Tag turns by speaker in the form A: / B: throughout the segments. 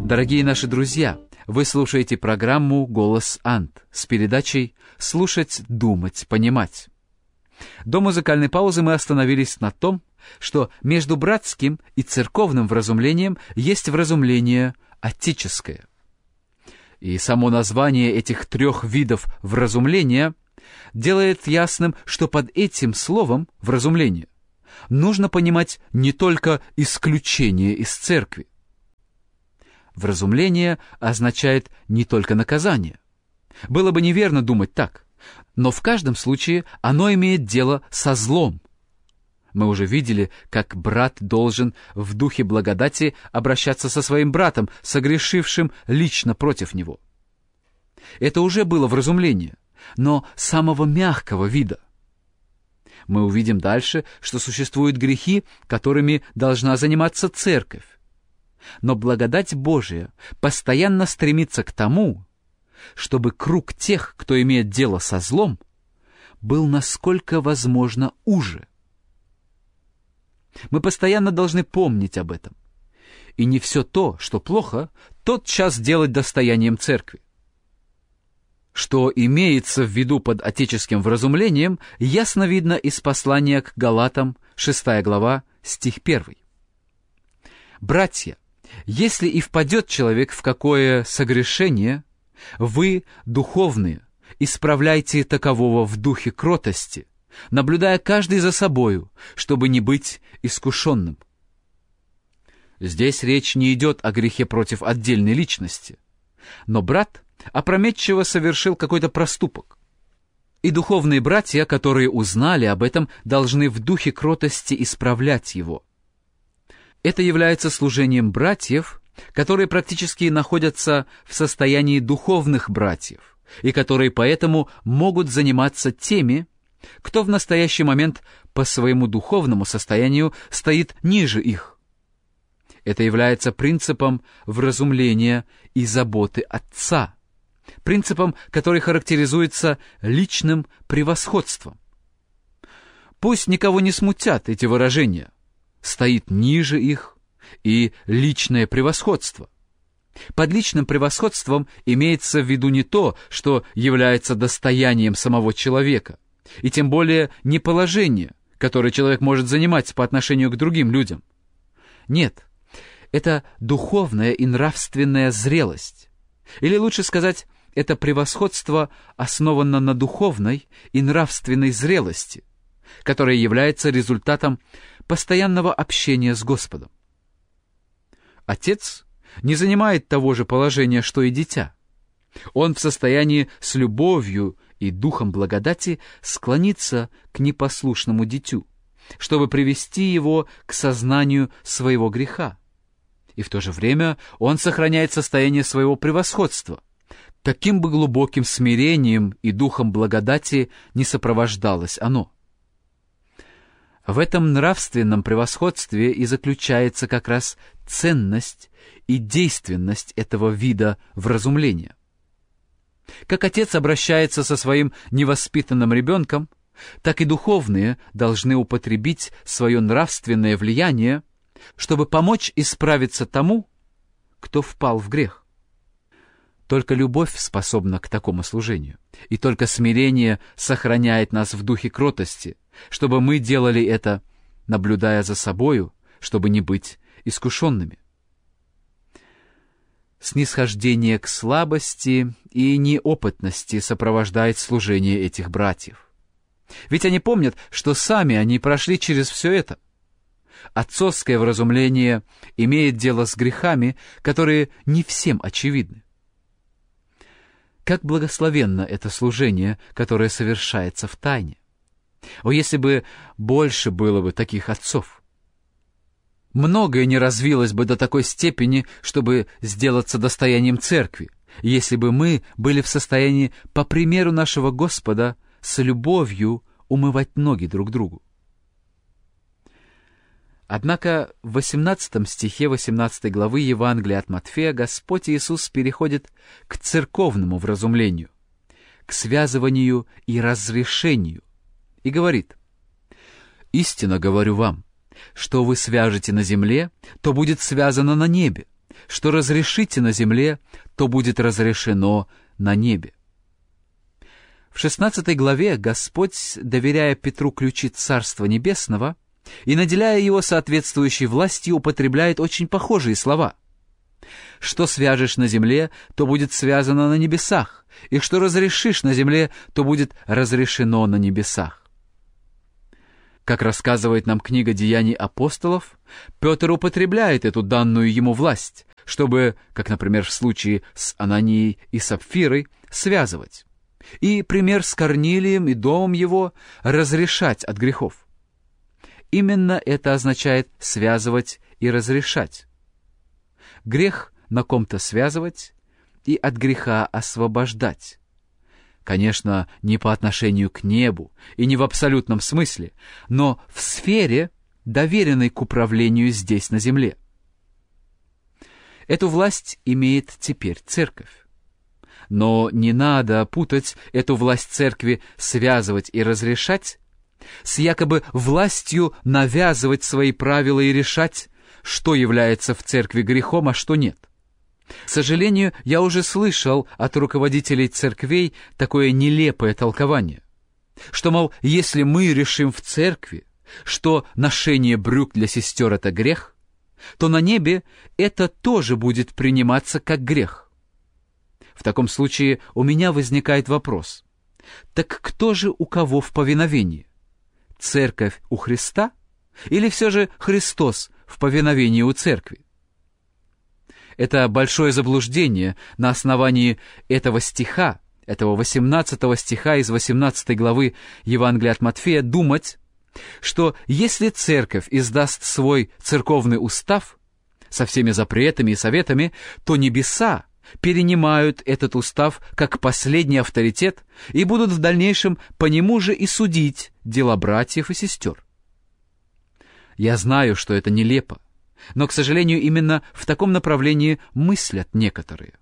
A: Дорогие наши друзья, вы слушаете программу «Голос Ант» с передачей «Слушать, думать, понимать». До музыкальной паузы мы остановились на том, что между братским и церковным вразумлением есть вразумление отеческое. И само название этих трех видов вразумления делает ясным, что под этим словом «вразумление» нужно понимать не только исключение из церкви. Вразумление означает не только наказание. Было бы неверно думать так, но в каждом случае оно имеет дело со злом. Мы уже видели, как брат должен в духе благодати обращаться со своим братом, согрешившим лично против него. Это уже было вразумление, но самого мягкого вида. Мы увидим дальше, что существуют грехи, которыми должна заниматься церковь. Но благодать Божия постоянно стремится к тому, чтобы круг тех, кто имеет дело со злом, был насколько возможно уже. Мы постоянно должны помнить об этом. И не все то, что плохо, тотчас делать достоянием церкви. Что имеется в виду под отеческим вразумлением, ясно видно из послания к Галатам, 6 глава, стих 1. «Братья, если и впадет человек в какое согрешение, вы, духовные, исправляйте такового в духе кротости, наблюдая каждый за собою, чтобы не быть искушенным». Здесь речь не идет о грехе против отдельной личности, но брат опрометчиво совершил какой-то проступок. И духовные братья, которые узнали об этом, должны в духе кротости исправлять его. Это является служением братьев, которые практически находятся в состоянии духовных братьев, и которые поэтому могут заниматься теми, кто в настоящий момент по своему духовному состоянию стоит ниже их. Это является принципом вразумления и заботы Отца, принципом, который характеризуется личным превосходством. Пусть никого не смутят эти выражения «стоит ниже их» и «личное превосходство». Под личным превосходством имеется в виду не то, что является достоянием самого человека, и тем более не положение, которое человек может занимать по отношению к другим людям. Нет, это духовная и нравственная зрелость. Или лучше сказать, это превосходство основано на духовной и нравственной зрелости, которая является результатом постоянного общения с Господом. Отец не занимает того же положения, что и дитя. Он в состоянии с любовью и духом благодати склониться к непослушному дитю, чтобы привести его к сознанию своего греха. И в то же время он сохраняет состояние своего превосходства, каким бы глубоким смирением и духом благодати не сопровождалось оно. В этом нравственном превосходстве и заключается как раз ценность и действенность этого вида вразумления. Как отец обращается со своим невоспитанным ребенком, так и духовные должны употребить свое нравственное влияние, чтобы помочь исправиться тому, кто впал в грех. Только любовь способна к такому служению, и только смирение сохраняет нас в духе кротости, чтобы мы делали это, наблюдая за собою, чтобы не быть искушенными. Снисхождение к слабости и неопытности сопровождает служение этих братьев. Ведь они помнят, что сами они прошли через все это. Отцовское вразумление имеет дело с грехами, которые не всем очевидны. Как благословенно это служение, которое совершается в тайне! О, если бы больше было бы таких отцов! Многое не развилось бы до такой степени, чтобы сделаться достоянием церкви, если бы мы были в состоянии, по примеру нашего Господа, с любовью умывать ноги друг другу. Однако в 18 стихе 18 главы Евангелия от Матфея Господь Иисус переходит к церковному вразумлению, к связыванию и разрешению, и говорит: «Истинно говорю вам, что вы свяжете на земле, то будет связано на небе, что разрешите на земле, то будет разрешено на небе. В 16 главе Господь, доверяя Петру ключи Царства Небесного и наделяя его соответствующей властью, употребляет очень похожие слова. «Что свяжешь на земле, то будет связано на небесах, и что разрешишь на земле, то будет разрешено на небесах». Как рассказывает нам книга «Деяний апостолов», Петр употребляет эту данную ему власть, чтобы, как, например, в случае с Ананией и Сапфирой, связывать. И пример с Корнилием и домом его разрешать от грехов. Именно это означает связывать и разрешать. Грех на ком-то связывать и от греха освобождать. Конечно, не по отношению к небу и не в абсолютном смысле, но в сфере, доверенной к управлению здесь на земле. Эту власть имеет теперь церковь. Но не надо путать эту власть церкви связывать и разрешать с якобы властью навязывать свои правила и решать, что является в церкви грехом, а что нет. К сожалению, я уже слышал от руководителей церквей такое нелепое толкование, что, мол, если мы решим в церкви, что ношение брюк для сестер — это грех, то на небе это тоже будет приниматься как грех. В таком случае у меня возникает вопрос: так кто же у кого в повиновении? Церковь у Христа или все же Христос в повиновении у церкви? Это большое заблуждение на основании этого стиха, этого 18 стиха из 18 главы Евангелия от Матфея, думать, что если церковь издаст свой церковный устав со всеми запретами и советами, то небеса перенимают этот устав как последний авторитет и будут в дальнейшем по нему же и судить дела братьев и сестер. Я знаю, что это нелепо, но, к сожалению, именно в таком направлении мыслят некоторые.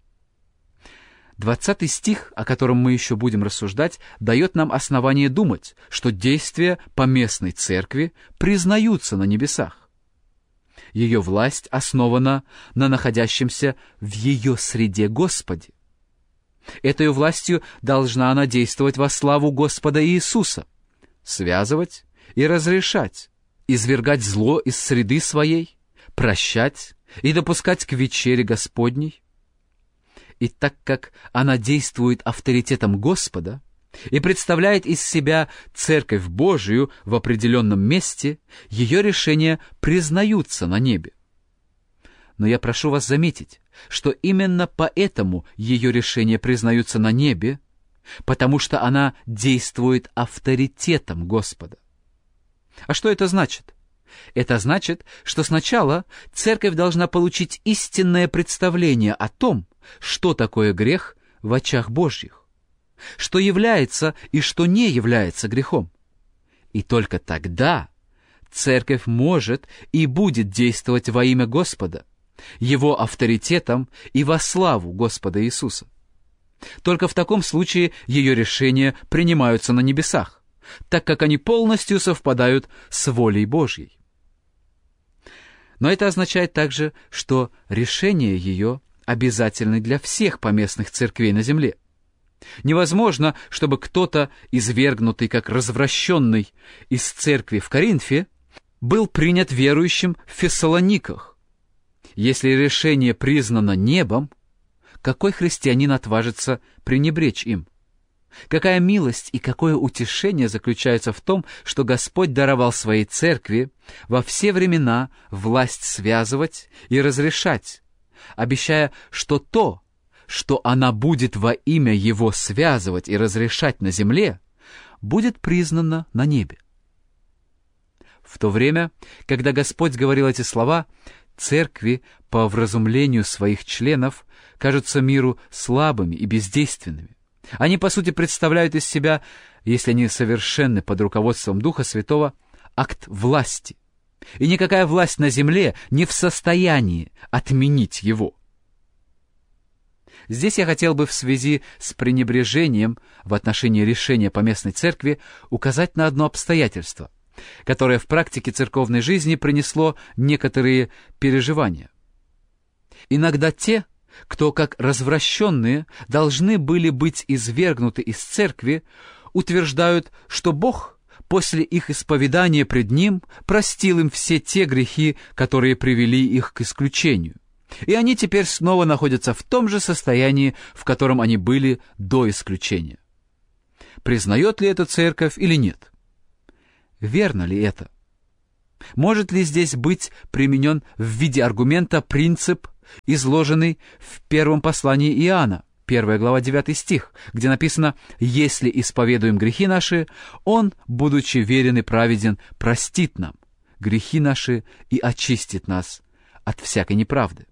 A: 20 стих, о котором мы еще будем рассуждать, дает нам основание думать, что действия поместной церкви признаются на небесах. Ее власть основана на находящемся в ее среде Господе. Этой властью должна она действовать во славу Господа Иисуса, связывать и разрешать, извергать зло из среды своей, прощать и допускать к вечере Господней. И так как она действует авторитетом Господа и представляет из себя Церковь Божию в определенном месте, ее решения признаются на небе. Но я прошу вас заметить, что именно поэтому ее решения признаются на небе, потому что она действует авторитетом Господа. А что это значит? Это значит, что сначала Церковь должна получить истинное представление о том, что такое грех в очах Божьих, что является и что не является грехом. И только тогда Церковь может и будет действовать во имя Господа, Его авторитетом и во славу Господа Иисуса. Только в таком случае ее решения принимаются на небесах, так как они полностью совпадают с волей Божьей. Но это означает также, что решения ее обязательны для всех поместных церквей на земле. Невозможно, чтобы кто-то, извергнутый как развращенный из церкви в Коринфе, был принят верующим в Фессалониках. Если решение признано небом, какой христианин отважится пренебречь им? Какая милость и какое утешение заключается в том, что Господь даровал своей церкви во все времена власть связывать и разрешать, обещая, что то, что она будет во имя Его связывать и разрешать на земле, будет признано на небе. В то время, когда Господь говорил эти слова, церкви по вразумлению своих членов кажутся миру слабыми и бездейственными. Они, по сути, представляют из себя, если они совершенны под руководством Духа Святого, акт власти. И никакая власть на земле не в состоянии отменить его. Здесь я хотел бы в связи с пренебрежением в отношении решения поместной церкви указать на одно обстоятельство, которое в практике церковной жизни принесло некоторые переживания. Иногда те, кто как развращенные должны были быть извергнуты из церкви, утверждают, что Бог после их исповедания пред Ним простил им все те грехи, которые привели их к исключению. И они теперь снова находятся в том же состоянии, в котором они были до исключения. Признает ли это церковь или нет? Верно ли это? Может ли здесь быть применен в виде аргумента принцип, изложенный в первом послании Иоанна, 1 глава 9 стих, где написано: «Если исповедуем грехи наши, Он, будучи верен и праведен, простит нам грехи наши и очистит нас от всякой неправды».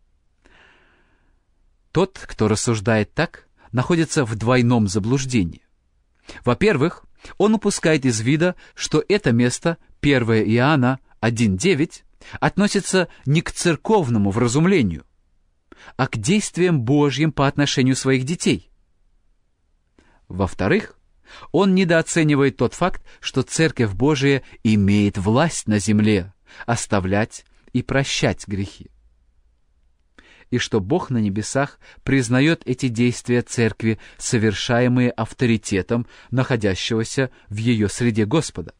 A: Тот, кто рассуждает так, находится в двойном заблуждении. Во-первых, он упускает из вида, что это место, 1 Иоанна 1:9, относится не к церковному вразумлению, а к действиям Божьим по отношению своих детей. Во-вторых, он недооценивает тот факт, что Церковь Божия имеет власть на земле оставлять и прощать грехи, и что Бог на небесах признает эти действия Церкви, совершаемые авторитетом, находящегося в ее среде Господа.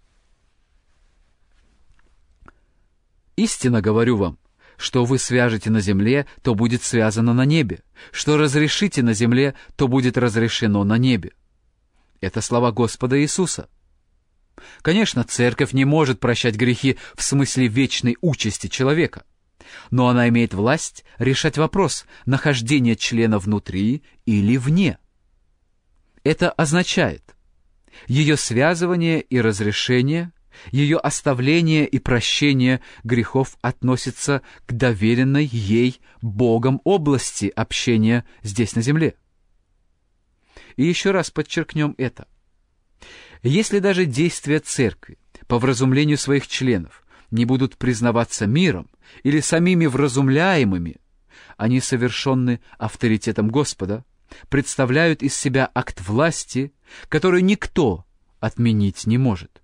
A: «Истинно говорю вам, что вы свяжете на земле, то будет связано на небе, что разрешите на земле, то будет разрешено на небе». Это слова Господа Иисуса. Конечно, Церковь не может прощать грехи в смысле вечной участи человека, но она имеет власть решать вопрос нахождения члена внутри или вне. Это означает ее связывание и разрешение, ее оставление и прощение грехов относятся к доверенной ей Богом области общения здесь на земле. И еще раз подчеркнем это. Если даже действия Церкви по вразумлению своих членов не будут признаваться миром или самими вразумляемыми, они совершенны авторитетом Господа, представляют из себя акт власти, который никто отменить не может.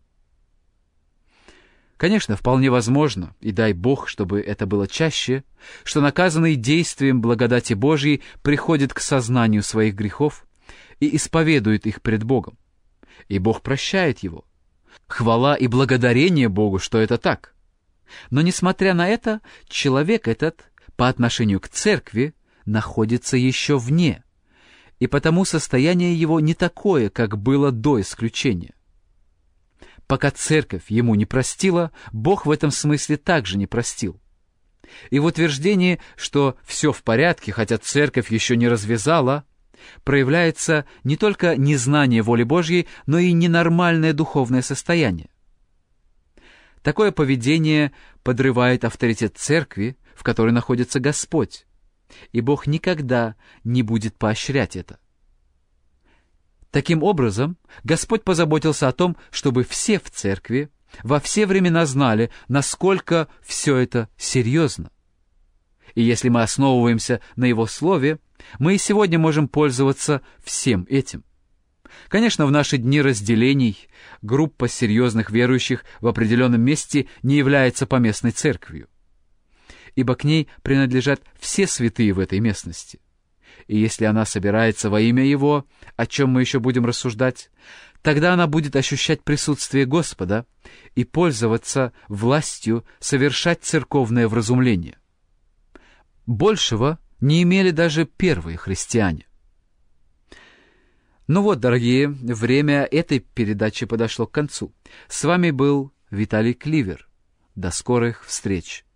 A: Конечно, вполне возможно, и дай Бог, чтобы это было чаще, что наказанный действием благодати Божьей приходит к сознанию своих грехов и исповедует их пред Богом, и Бог прощает его. Хвала и благодарение Богу, что это так. Но, несмотря на это, человек этот по отношению к церкви находится еще вне, и потому состояние его не такое, как было до исключения. Пока церковь ему не простила, Бог в этом смысле также не простил. И в утверждении, что все в порядке, хотя церковь еще не развязала, проявляется не только незнание воли Божьей, но и ненормальное духовное состояние. Такое поведение подрывает авторитет церкви, в которой находится Господь, и Бог никогда не будет поощрять это. Таким образом, Господь позаботился о том, чтобы все в церкви во все времена знали, насколько все это серьезно. И если мы основываемся на Его Слове, мы и сегодня можем пользоваться всем этим. Конечно, в наши дни разделений группа серьезных верующих в определенном месте не является поместной церковью, ибо к ней принадлежат все святые в этой местности. И если она собирается во имя Его, о чем мы еще будем рассуждать, тогда она будет ощущать присутствие Господа и пользоваться властью совершать церковное вразумление. Большего не имели даже первые христиане. Ну вот, дорогие, время этой передачи подошло к концу. С вами был Виталий Кливер. До скорых встреч!